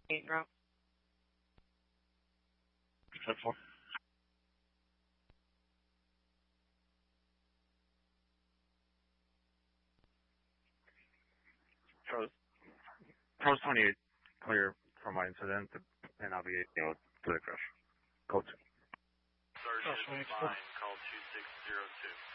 8 route. Step 4. Pros 28, clear from my incident, and I'll be to the crash. Code 2. Sergeant 9, call 2602.